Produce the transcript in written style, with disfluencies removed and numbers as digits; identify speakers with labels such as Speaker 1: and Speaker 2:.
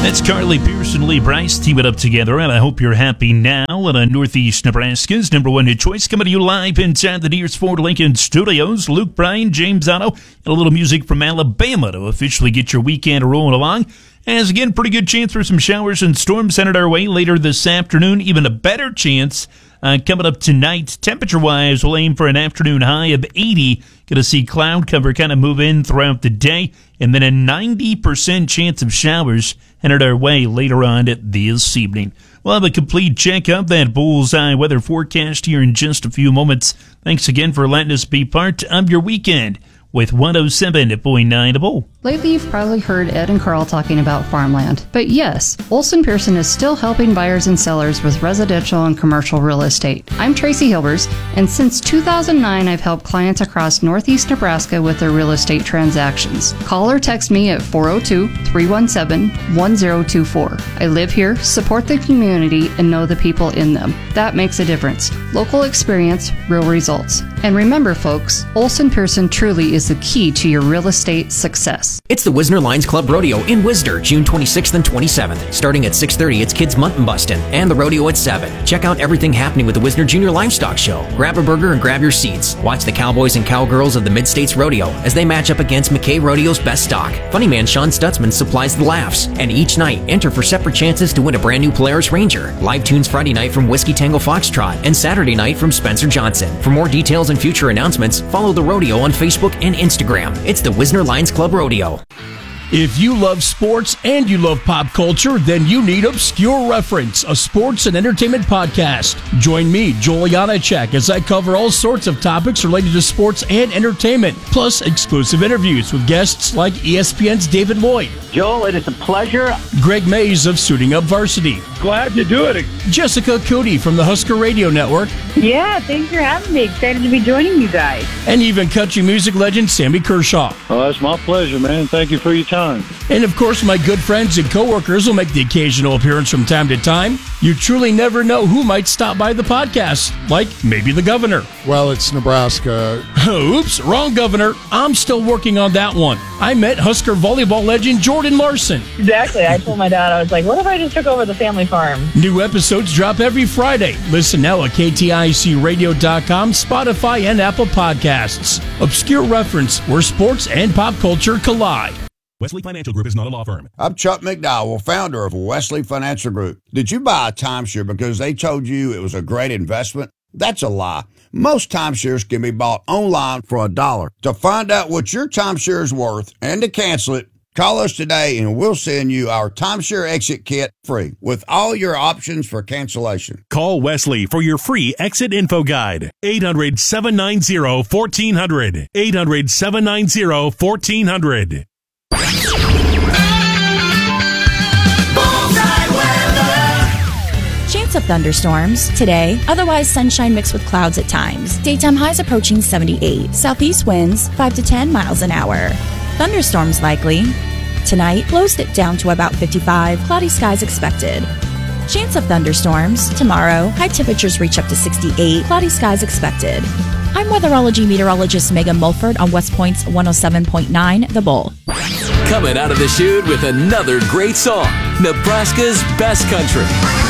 Speaker 1: That's Carly Pearson, Lee Brice teaming up together, and I hope you're happy now. And Northeast Nebraska's number one hit choice coming to you live inside the Deers Ford Lincoln Studios. Luke Bryan, James Otto, and a little music from Alabama to officially get your weekend rolling along. As again, pretty good chance for some showers and storms headed our way later this afternoon. Even a better chance coming up tonight. Temperature-wise, we'll aim for an afternoon high of 80. Going to see cloud cover kind of move in throughout the day. And then a 90% chance of showers headed our way later on this evening. We'll have a complete check of that bullseye weather forecast here in just a few moments. Thanks again for letting us be part of your weekend with 107.9 The Bull.
Speaker 2: Lately, you've probably heard Ed and Carl talking about farmland. But yes, Olson Pearson is still helping buyers and sellers with residential and commercial real estate. I'm Tracy Hilbers, and since 2009, I've helped clients across Northeast Nebraska with their real estate transactions. Call or text me at 402-317-1024. I live here, support the community, and know the people in them. That makes a difference. Local experience, real results. And remember, folks, Olson Pearson truly is the key to your real estate success.
Speaker 3: It's the Wisner Lions Club Rodeo in Wisner, June 26th and 27th. Starting at 6:30, it's Kids Mutton Bustin' and the rodeo at 7. Check out everything happening with the Wisner Junior Livestock Show. Grab a burger and grab your seats. Watch the cowboys and cowgirls of the Mid-States Rodeo as they match up against McKay Rodeo's best stock. Funny man Sean Stutzman supplies the laughs. And each night, enter for separate chances to win a brand new Polaris Ranger. Live tunes Friday night from Whiskey Tango Foxtrot and Saturday night from Spencer Johnson. For more details and future announcements, follow the rodeo on Facebook and Instagram. It's the Wisner Lions Club Rodeo.
Speaker 4: If you love sports and you love pop culture, then you need Obscure Reference, a sports and entertainment podcast. Join me, Joel Janacek, as I cover all sorts of topics related to sports and entertainment, plus exclusive interviews with guests like ESPN's David Lloyd.
Speaker 5: Joel, it is a pleasure.
Speaker 4: Greg Mays of Suiting Up Varsity.
Speaker 6: Glad to do it.
Speaker 4: Jessica Cootie from the Husker Radio Network.
Speaker 7: Yeah, thanks for having me. Excited to be joining you guys.
Speaker 4: And even country music legend Sammy Kershaw.
Speaker 6: Oh, that's my pleasure, man. Thank you for your time.
Speaker 4: And of course, my good friends and coworkers will make the occasional appearance from time to time. You truly never know who might stop by the podcast, like maybe the governor.
Speaker 8: Well, it's Nebraska.
Speaker 4: Oops, wrong governor. I'm still working on that one. I met Husker volleyball legend Jordan Larson.
Speaker 7: Exactly. I told my dad, I was like, what if I just took over the family farm?
Speaker 4: New episodes drop every Friday. Listen now at KTICradio.com, Spotify, and Apple Podcasts. Obscure Reference, where sports and pop culture collide.
Speaker 9: Wesley Financial Group is not a law firm.
Speaker 10: I'm Chuck McDowell, founder of Wesley Financial Group. Did you buy a timeshare because they told you it was a great investment? That's a lie. Most timeshares can be bought online for $1. To find out what your timeshare is worth and to cancel it, call us today and we'll send you our timeshare exit kit free with all your options for cancellation.
Speaker 9: Call Wesley for your free exit info guide. 800-790-1400. 800-790-1400.
Speaker 11: Chance of thunderstorms today, otherwise sunshine mixed with clouds at times. Daytime highs approaching 78. Southeast winds 5 to 10 miles an hour. Thunderstorms likely. Tonight, lows dip down to about 55. Cloudy skies expected. Chance of thunderstorms tomorrow. High temperatures reach up to 68. Cloudy skies expected. I'm weatherology meteorologist Megan Mulford on West Point's 107.9 The Bull.
Speaker 12: Coming out of the chute with another great song, Nebraska's Best Country.